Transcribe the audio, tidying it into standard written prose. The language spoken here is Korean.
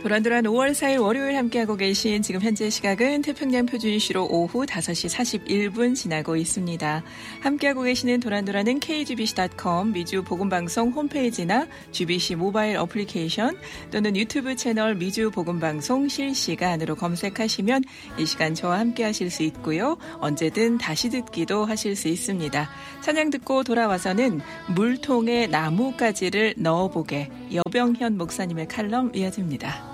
도란도란 5월 4일 월요일 함께하고 계신 지금 현재 시각은 태평양 표준시로 오후 5시 41분 지나고 있습니다. 함께하고 계시는 도란도란은 kgbc.com 미주 복음방송 홈페이지나 GBC 모바일 어플리케이션 또는 유튜브 채널 미주 복음방송 실시간으로 검색하시면 이 시간 저와 함께하실 수 있고요. 언제든 다시 듣기도 하실 수 있습니다. 찬양 듣고 돌아와서는 물통에 나뭇가지를 넣어보게 여병현 목사님의 칼럼 이어집니다.